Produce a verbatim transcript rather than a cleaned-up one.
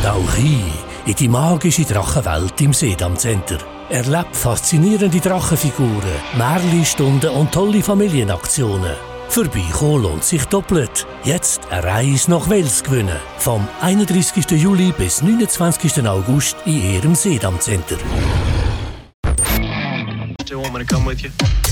Tauch ein in die magische Drachenwelt im Sedam Center. Erlebt faszinierende Drachenfiguren, Märli-Stunden und tolle Familienaktionen. Vorbeikommen lohnt sich doppelt. Jetzt eine Reise nach Wels gewinnen. Vom einunddreißigsten Juli bis neunundzwanzigsten August in Ihrem Sedam Center. Still want me to come with you?